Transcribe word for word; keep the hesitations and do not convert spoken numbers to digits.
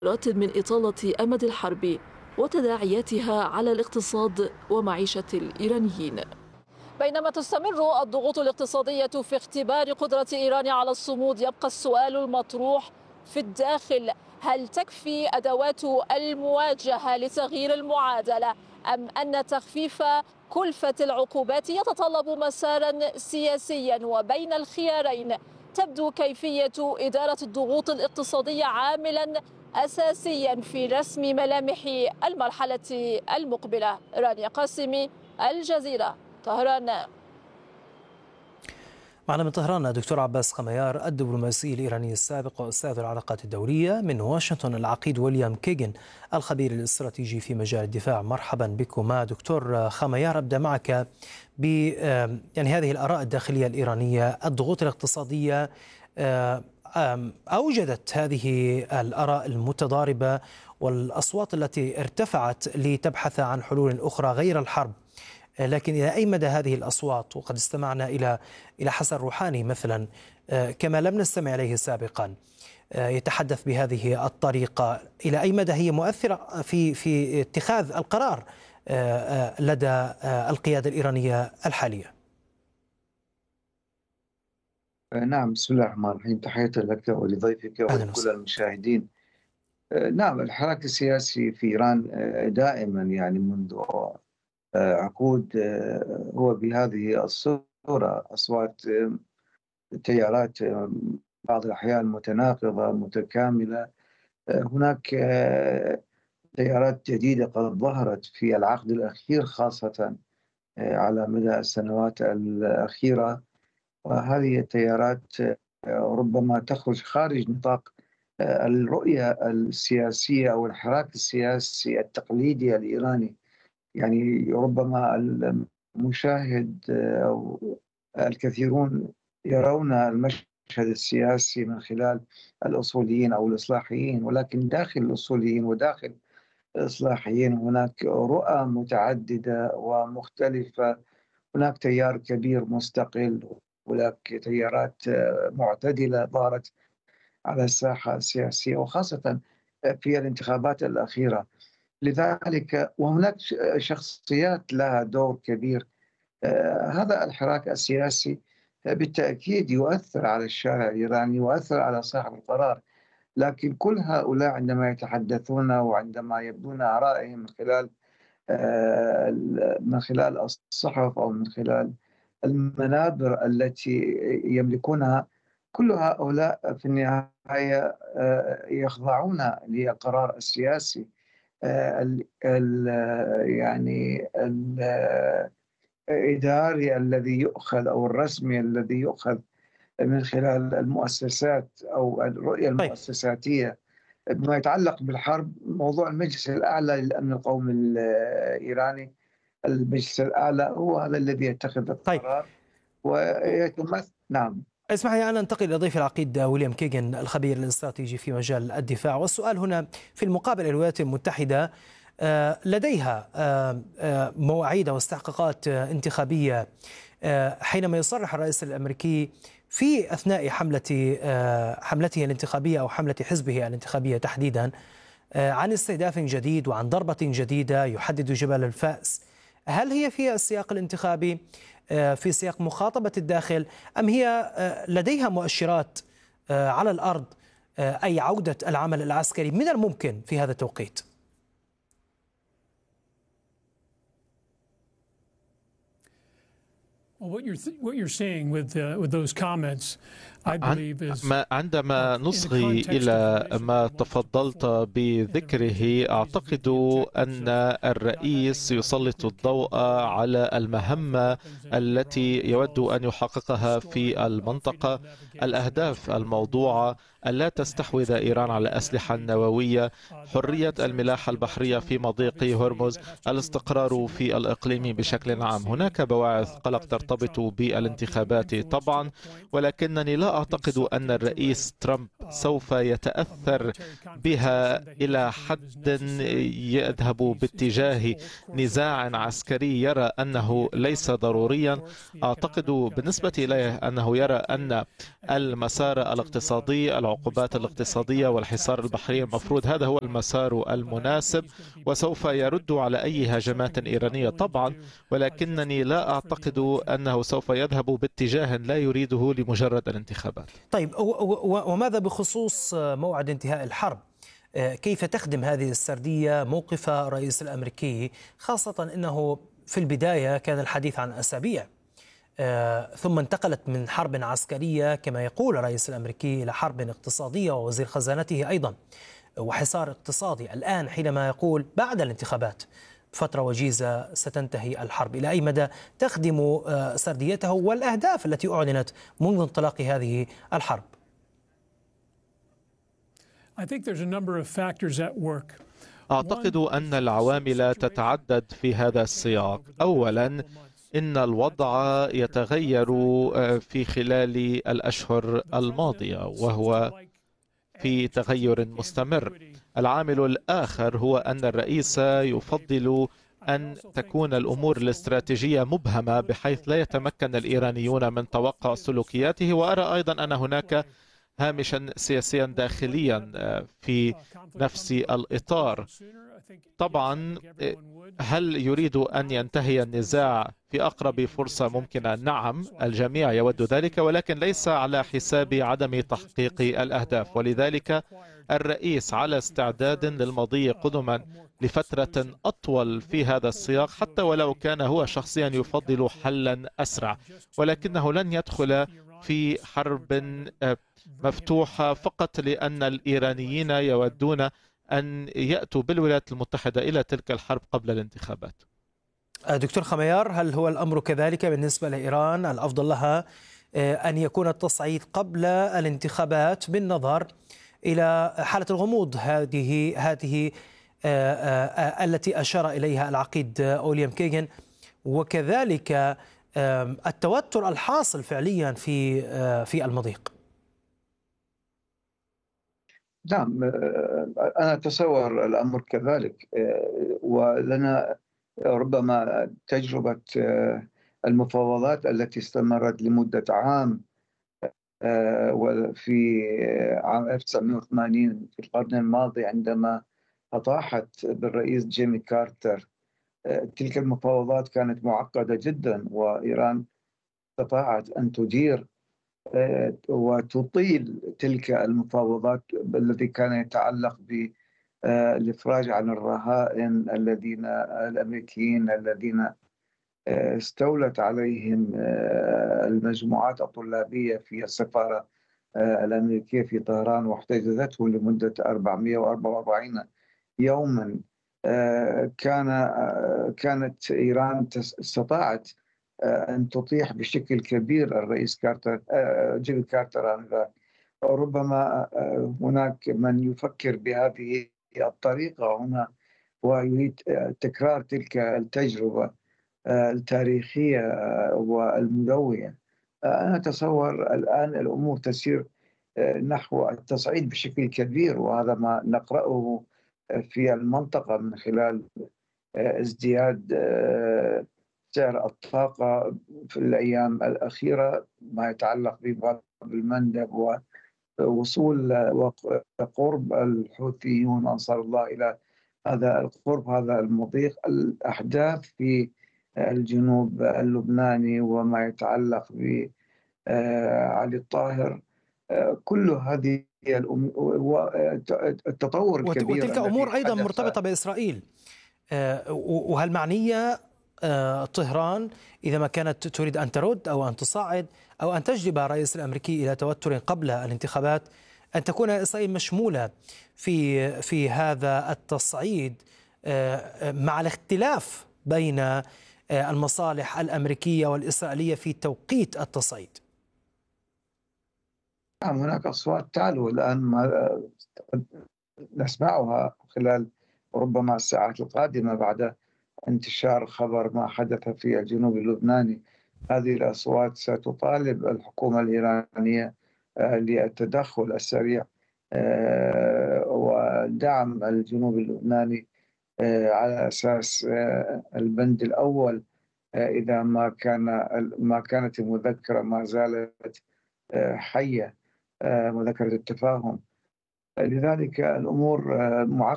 من إطالة أمد الحرب وتداعياتها على الاقتصاد ومعيشة الإيرانيين. بينما تستمر الضغوط الاقتصادية في اختبار قدرة إيران على الصمود، يبقى السؤال المطروح في الداخل: هل تكفي أدوات المواجهة لتغيير المعادلة، أم أن تخفيف كلفة العقوبات يتطلب مسارا سياسيا؟ وبين الخيارين تبدو كيفية إدارة الضغوط الاقتصادية عاملا أساسيا في رسم ملامح المرحلة المقبلة. رانيا قاسمي، الجزيرة، طهران. معنا من طهران دكتور عباس خميار، الدبلوماسي الإيراني السابق وأستاذ العلاقات الدولية. من واشنطن العقيد ويليام كيغن، الخبير الاستراتيجي في مجال الدفاع. مرحبا بكما دكتور خميار. أبدأ معك ب يعني هذه الآراء الداخلية الإيرانية. الضغوط الاقتصادية أوجدت هذه الآراء المتضاربة والأصوات التي ارتفعت لتبحث عن حلول أخرى غير الحرب، لكن إلى أي مدى هذه الأصوات، وقد استمعنا إلى إلى حسن روحاني مثلا كما لم نستمع إليه سابقا يتحدث بهذه الطريقة، إلى أي مدى هي مؤثرة في في اتخاذ القرار لدى القيادة الإيرانية الحالية؟ نعم، بسم الله الرحمن الرحيم. تحية لك ولضيفك ولكل المشاهدين. نعم، الحراك السياسي في إيران دائما يعني منذ عقود هو بهذه الصورة: أصوات تيارات بعض الأحيان متناقضة متكاملة. هناك تيارات جديدة قد ظهرت في العقد الأخير خاصة على مدى السنوات الأخيرة، وهذه التيارات ربما تخرج خارج نطاق الرؤية السياسية أو الحراك السياسي التقليدي الإيراني. يعني ربما المشاهد أو الكثيرون يرون المشهد السياسي من خلال الأصوليين أو الإصلاحيين، ولكن داخل الأصوليين وداخل الإصلاحيين هناك رؤى متعددة ومختلفة. هناك تيار كبير مستقل، هناك تيارات معتدلة ظهرت على الساحة السياسية وخاصة في الانتخابات الأخيرة. لذلك وهناك شخصيات لها دور كبير. هذا الحراك السياسي بالتأكيد يؤثر على الشارع الإيراني، يؤثر على صاحب القرار، لكن كل هؤلاء عندما يتحدثون وعندما يبدون آرائهم من خلال من خلال الصحف أو من خلال المنابر التي يملكونها، كل هؤلاء في النهاية يخضعون للقرار السياسي ال ال يعني الإداري الذي يؤخذ أو الرسمي الذي يؤخذ من خلال المؤسسات أو الرؤية المؤسساتية. بما يتعلق بالحرب، موضوع المجلس الأعلى للأمن القومي الإيراني، المجلس الأعلى هو هذا الذي يتخذ القرار. طيب. ويتمثل. نعم، اسمح لي أن أنتقل إلى ضيف العقيد ويليام كيغن، الخبير الاستراتيجي في مجال الدفاع. والسؤال هنا في المقابل: الولايات المتحدة لديها مواعيد واستحقاقات انتخابية، حينما يصرح الرئيس الأمريكي في أثناء حملة حملته الانتخابية أو حملة حزبه الانتخابية تحديدا عن استهداف جديد وعن ضربة جديدة يحدد جبل الفأس. هل هي في السياق الانتخابي، في سياق مخاطبة الداخل، أم هي لديها مؤشرات على الأرض، أي عودة العمل العسكري من الممكن في هذا التوقيت؟ عندما نصغي إلى ما تفضلت بذكره، أعتقد أن الرئيس يسلط الضوء على المهمة التي يود أن يحققها في المنطقة. الأهداف الموضوعة: ألا تستحوذ إيران على أسلحة نووية، حرية الملاحة البحرية في مضيق هرمز، الاستقرار في الإقليم بشكل عام. هناك بواعث قلق ترتبط بالانتخابات طبعا، ولكنني لا لا أعتقد أن الرئيس ترامب سوف يتأثر بها إلى حد يذهب باتجاه نزاع عسكري يرى أنه ليس ضروريا. أعتقد بالنسبة إليه أنه يرى أن المسار الاقتصادي، العقوبات الاقتصادية والحصار البحري المفروض هذا هو المسار المناسب، وسوف يرد على أي هجمات إيرانية طبعا، ولكنني لا أعتقد أنه سوف يذهب باتجاه لا يريده لمجرد الانتخابات. طيب، وماذا بخصوص موعد انتهاء الحرب؟ كيف تخدم هذه السردية موقف الرئيس الأمريكي، خاصة أنه في البداية كان الحديث عن أسابيع ثم انتقلت من حرب عسكرية كما يقول الرئيس الأمريكي إلى حرب اقتصادية، ووزير خزانته أيضا، وحصار اقتصادي الآن حينما يقول بعد الانتخابات فترة وجيزة ستنتهي الحرب. إلى أي مدى تخدم سرديته والأهداف التي أعلنت منذ انطلاق هذه الحرب؟ أعتقد أن العوامل تتعدد في هذا السياق. أولا، إن الوضع يتغير في خلال الأشهر الماضية وهو في تغير مستمر. العامل الآخر هو أن الرئيس يفضل أن تكون الأمور الاستراتيجية مبهمة بحيث لا يتمكن الإيرانيون من توقع سلوكياته، وأرى أيضا أن هناك هامشا سياسيا داخليا في نفس الإطار. طبعا هل يريد أن ينتهي النزاع في أقرب فرصة ممكنة؟ نعم، الجميع يود ذلك، ولكن ليس على حساب عدم تحقيق الأهداف. ولذلك الرئيس على استعداد للمضي قدما لفترة أطول في هذا السياق، حتى ولو كان هو شخصيا يفضل حلا أسرع، ولكنه لن يدخل في حرب مفتوحة فقط لأن الإيرانيين يودون أن يأتوا بالولايات المتحدة إلى تلك الحرب قبل الانتخابات. دكتور خميار، هل هو الأمر كذلك بالنسبة لإيران؟ الأفضل لها أن يكون التصعيد قبل الانتخابات بالنظر إلى حالة الغموض هذه هذه التي أشار إليها العقيد أوليام كيغن، وكذلك التوتر الحاصل فعليا في في المضيق؟ نعم، أنا أتصور الأمر كذلك، ولنا ربما تجربة المفاوضات التي استمرت لمدة عام وفي عام ألف وتسعمئة وثمانين في القرن الماضي عندما أطاحت بالرئيس جيمي كارتر. تلك المفاوضات كانت معقدة جدا، وإيران استطاعت أن تدير وتطيل تلك المفاوضات التي كان يتعلق بالإفراج عن الرهائن الذين الأمريكيين الذين استولت عليهم المجموعات الطلابية في السفارة الأمريكية في طهران واحتجزتهم لمدة أربعمئة وأربعة وأربعين يوما. كان كانت إيران استطاعت أن تطيح بشكل كبير الرئيس كارتر جيمي كارتر. ربما هناك من يفكر بهذه الطريقة هنا ويريد تكرار تلك التجربة التاريخية والمدوية. أنا أتصور الآن الأمور تسير نحو التصعيد بشكل كبير، وهذا ما نقرأه في المنطقة من خلال ازدياد سعر الطاقة في الأيام الأخيرة، ما يتعلق بباب المندب ووصول وقرب الحوثيون أنصار الله إلى هذا القرب، هذا المضيق، الأحداث في الجنوب اللبناني وما يتعلق بعلي الطاهر، كل هذه التطور الكبير. وتلك أمور أيضا مرتبطة بإسرائيل، وهل معنية طهران إذا ما كانت تريد أن ترد أو أن تصعد أو أن تجلب الرئيس الأمريكي إلى توتر قبل الانتخابات أن تكون إسرائيل مشمولة في في هذا التصعيد مع الاختلاف بين المصالح الأمريكية والإسرائيلية في توقيت التصعيد؟ نعم، هناك أصوات تعلو الآن ما نسمعها خلال ربما الساعات القادمة بعد انتشار خبر ما حدث في الجنوب اللبناني. هذه الأصوات ستطالب الحكومة الإيرانية للتدخل السريع ودعم الجنوب اللبناني على أساس البند الأول إذا ما كان ما كانت المذكرة ما زالت حية، مذكرة التفاهم. لذلك الأمور معقدة.